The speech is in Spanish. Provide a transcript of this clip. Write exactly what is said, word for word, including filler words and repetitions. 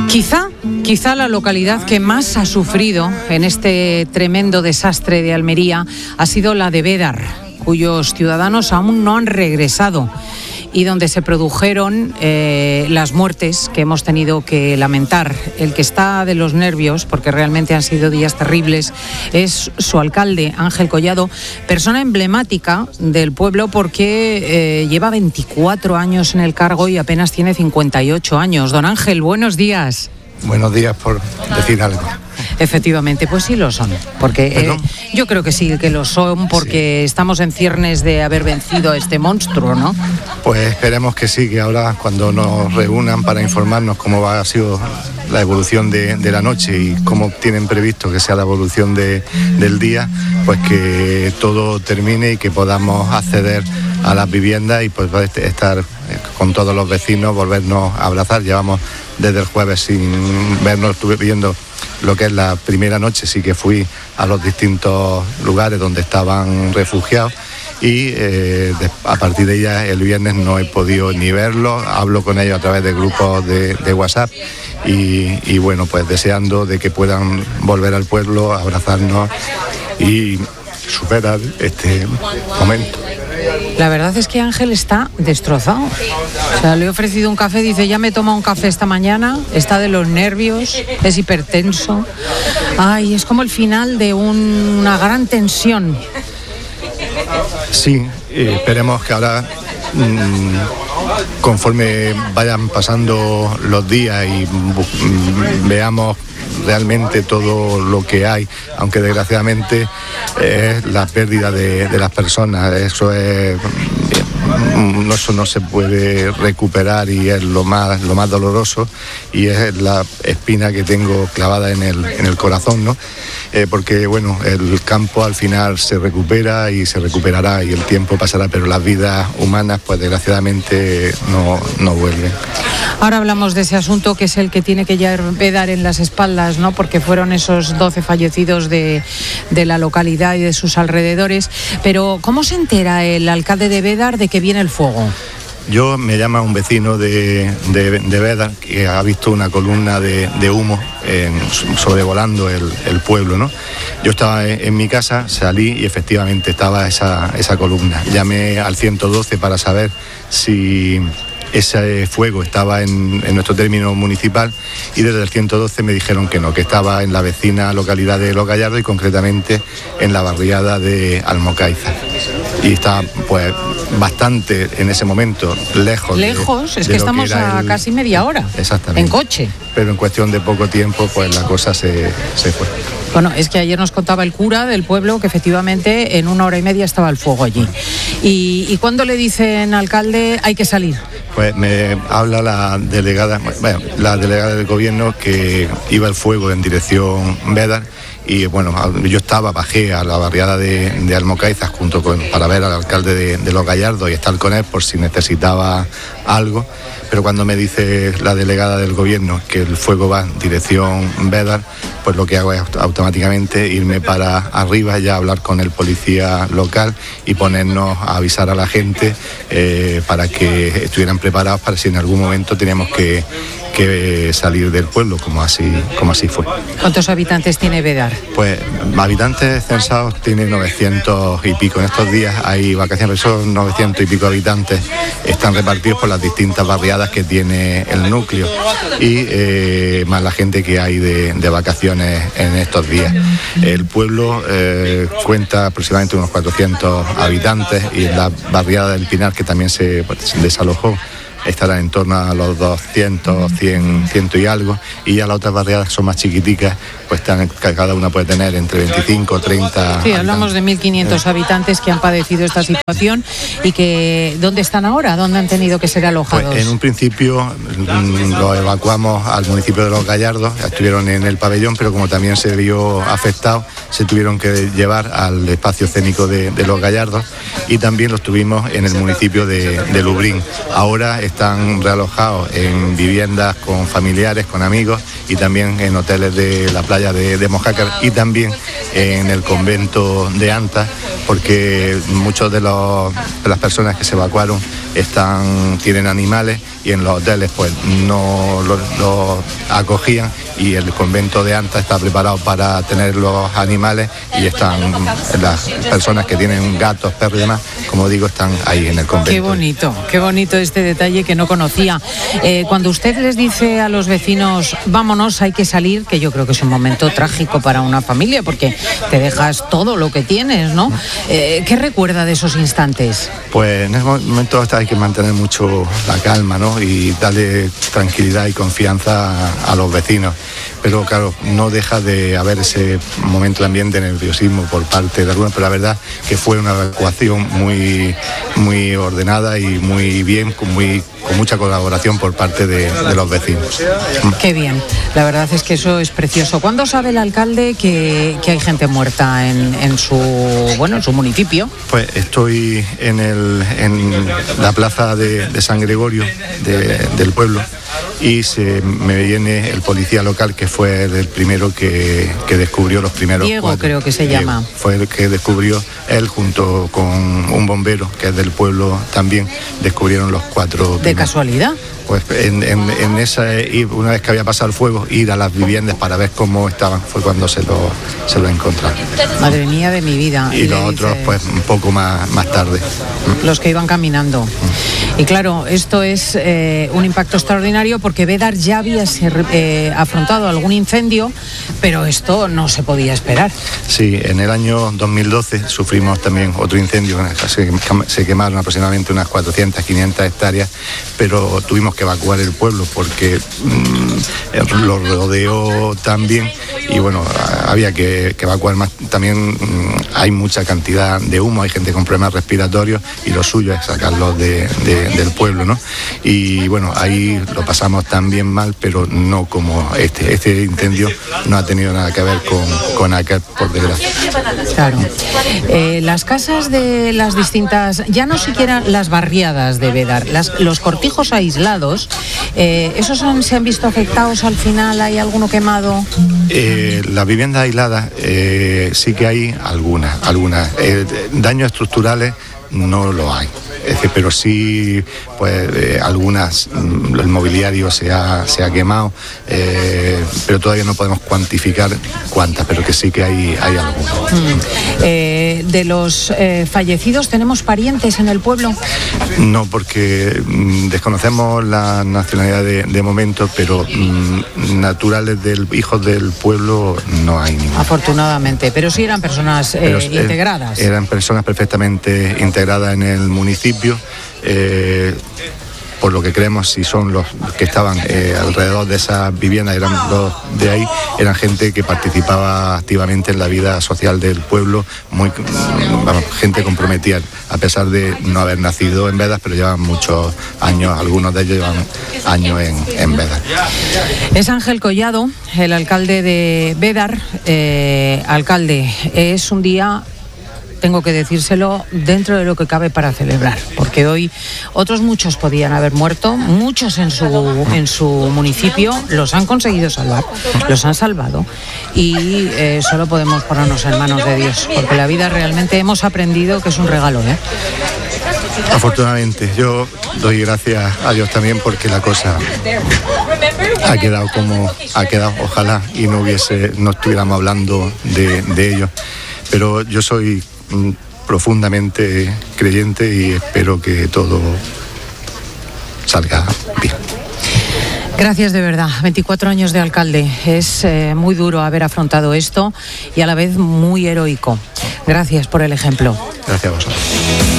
Quizá, quizá la localidad que más ha sufrido en este tremendo desastre de Almería ha sido la de Bédar, cuyos ciudadanos aún no han regresado y donde se produjeron eh, las muertes que hemos tenido que lamentar. El que está de los nervios, porque realmente han sido días terribles, es su alcalde, Ángel Collado, persona emblemática del pueblo porque eh, lleva veinticuatro años en el cargo y apenas tiene cincuenta y ocho años. Don Ángel, buenos días. Buenos días, por decir algo. Efectivamente, pues sí lo son, porque eh, yo creo que sí que lo son, porque sí. Estamos en ciernes de haber vencido a este monstruo, ¿no? Pues esperemos que sí, que ahora cuando nos reúnan para informarnos cómo va, ha sido la evolución de, de la noche y cómo tienen previsto que sea la evolución de, del día, pues que todo termine y que podamos acceder a las viviendas y pues estar con todos los vecinos, volvernos a abrazar. Llevamos desde el jueves sin vernos, estuve viendo lo que es la primera noche, sí que fui a los distintos lugares donde estaban refugiados y eh, de, a partir de ella el viernes no he podido ni verlos, hablo con ellos a través de grupos de, de WhatsApp y, y bueno, pues deseando de que puedan volver al pueblo, abrazarnos y superar este momento. La verdad es que Ángel está destrozado. O sea, le he ofrecido un café, dice, ya me he tomado un café esta mañana, está de los nervios, es hipertenso. Ay, es como el final de un, una gran tensión. Sí, eh, esperemos que ahora, mmm, conforme vayan pasando los días y mmm, veamos realmente todo lo que hay, aunque desgraciadamente es la pérdida de, de las personas, eso es eso no se puede recuperar y es lo más lo más doloroso y es la espina que tengo clavada en el en el corazón, ¿no? Eh, porque bueno, el campo al final se recupera y se recuperará y el tiempo pasará, pero las vidas humanas pues desgraciadamente no, no vuelven. Ahora hablamos de ese asunto que es el que tiene que ya Bédar en las espaldas, ¿no? Porque fueron esos doce fallecidos de, de la localidad y de sus alrededores. Pero ¿cómo se entera el alcalde de Bédar de que viene el fuego? Yo me llama un vecino de, de, de Bédar que ha visto una columna de, de humo en, sobrevolando el, el pueblo, ¿no? Yo estaba en, en mi casa, salí y efectivamente estaba esa, esa columna. Llamé al ciento doce para saber si ese fuego estaba en, en nuestro término municipal y desde el ciento doce me dijeron que no, que estaba en la vecina localidad de Los Gallardos y concretamente en la barriada de Almocaiza. Y está pues bastante en ese momento lejos. Lejos, de, es de que estamos que a el... casi media hora. Exactamente. En coche. Pero en cuestión de poco tiempo pues la cosa se, se fue. Bueno, es que ayer nos contaba el cura del pueblo que efectivamente en una hora y media estaba el fuego allí. ¿Y, y cuándo le dicen, alcalde, hay que salir? Pues me habla la delegada, bueno, la delegada del gobierno que iba el fuego en dirección Bédar y bueno, yo estaba, bajé a la barriada de, de Almocaizas junto con, para ver al alcalde de, de Los Gallardos y estar con él por si necesitaba algo, pero cuando me dice la delegada del gobierno que el fuego va en dirección Bédar, pues lo que hago es automáticamente irme para arriba ya a hablar con el policía local y ponernos a avisar a la gente eh, para que estuvieran preparados para si en algún momento teníamos que, que salir del pueblo, como así, como así fue. ¿Cuántos habitantes tiene Bédar? Pues habitantes censados tiene novecientos y pico. En estos días hay vacaciones, esos novecientos y pico habitantes están repartidos por las distintas barriadas que tiene el núcleo y eh, más la gente que hay de, de vacaciones en estos días. El pueblo eh, cuenta aproximadamente unos cuatrocientos habitantes y en la barriada del Pinar, que también se pues, desalojó, estará en torno a los doscientos, cien, ciento y algo, y ya las otras barriadas son más chiquiticas, pues están, cada una puede tener entre veinticinco, treinta... Sí, hablamos de mil quinientos habitantes que han padecido esta situación y que ¿dónde están ahora? ¿Dónde han tenido que ser alojados? Pues en un principio lo evacuamos al municipio de Los Gallardos, estuvieron en el pabellón, pero como también se vio afectado, se tuvieron que llevar al espacio escénico de, de Los Gallardos y también los tuvimos en el municipio de, de Lubrín. Ahora están realojados en viviendas con familiares, con amigos y también en hoteles de la playa de, de Mojácar y también en el convento de Anta, porque muchos de, los, de las personas que se evacuaron están, tienen animales y en los hoteles pues no los, los acogían, y el convento de Anta está preparado para tener los animales y están las personas que tienen gatos, perros y demás, como digo, están ahí en el convento. Qué bonito, qué bonito este detalle que no conocía. Eh, cuando usted les dice a los vecinos, vámonos, hay que salir, que yo creo que es un momento trágico para una familia, porque te dejas todo lo que tienes, ¿no? Eh, ¿Qué recuerda de esos instantes? Pues en ese momento hay que mantener mucho la calma, ¿no? Y darle tranquilidad y confianza a, a los vecinos. Pero claro, no deja de haber ese momento también de nerviosismo por parte de algunos, pero la verdad que fue una evacuación muy, muy ordenada y muy bien, con, muy, con mucha colaboración por parte de, de los vecinos. Qué bien, la verdad es que eso es precioso. ¿Cuándo sabe el alcalde que, que hay gente muerta en, en su bueno en su municipio? Pues estoy en, el, en la plaza de, de San Gregorio de, del pueblo, y se me viene el policía local, que fue el primero que, que descubrió los primeros Diego, cuatro. creo que se Diego, llama. Fue el que descubrió, él junto con un bombero que es del pueblo también, descubrieron los cuatro. ¿De primeros. Casualidad? Pues en, en, en esa, una vez que había pasado el fuego, ir a las viviendas para ver cómo estaban, fue cuando se lo, se lo encontraron. Madre mía de mi vida. Y, y los otros dice, pues un poco más, más tarde. Los que iban caminando. Mm. Y claro, esto es eh, un impacto extraordinario, porque Bédar ya había eh, afrontado algún incendio, pero esto no se podía esperar. Sí, en el año dos mil doce sufrimos también otro incendio, se, se quemaron aproximadamente unas cuatrocientas, quinientas hectáreas, pero tuvimos que evacuar el pueblo porque mmm, lo rodeó también, y bueno, había que, que evacuar más. También mmm, hay mucha cantidad de humo, hay gente con problemas respiratorios, y lo suyo es sacarlos de, de, del pueblo, ¿no? Y bueno, ahí lo pasamos también mal, pero no como este. Este incendio no ha tenido nada que ver con, con aquel, por desgracia. Claro. Eh, las casas de las distintas, ya no siquiera las barriadas de Bédar, las, los cortijos aislados, eh, ¿esos han, se han visto afectados al final? ¿Hay alguno quemado? Eh, las viviendas aisladas eh, sí que hay algunas, algunas. Eh, daños estructurales no lo hay. Es decir, pero sí, pues eh, algunas, el mobiliario se ha, se ha quemado, eh, pero todavía no podemos cuantificar cuántas, pero que sí que hay, hay algunas. Mm. Eh, ¿De los eh, fallecidos tenemos parientes en el pueblo? No, porque mm, desconocemos la nacionalidad de, de momento, pero mm, naturales del hijos del pueblo no hay ninguno. Afortunadamente, pero sí eran personas eh, pero, eh, integradas. Eran personas perfectamente integradas en el municipio. Eh, por lo que creemos, si son los que estaban eh, alrededor de esas viviendas, eran los de ahí, eran gente que participaba activamente en la vida social del pueblo, muy, vamos, gente comprometida, a pesar de no haber nacido en Bédar, pero llevan muchos años, algunos de ellos llevan años en, en Bédar. Es Ángel Collado, el alcalde de Bédar. Eh, alcalde, es un día, tengo que decírselo, dentro de lo que cabe para celebrar, porque hoy otros muchos podían haber muerto, muchos en su en su municipio los han conseguido salvar, los han salvado, y eh, solo podemos ponernos en manos de Dios, porque la vida realmente hemos aprendido que es un regalo, ¿eh? Afortunadamente, yo doy gracias a Dios también, porque la cosa ha quedado como ha quedado, ojalá y no hubiese, no estuviéramos hablando de, de ello, pero yo soy profundamente creyente y espero que todo salga bien. Gracias de verdad, veinticuatro años de alcalde, es eh, muy duro haber afrontado esto y a la vez muy heroico. Gracias por el ejemplo. Gracias a vosotros.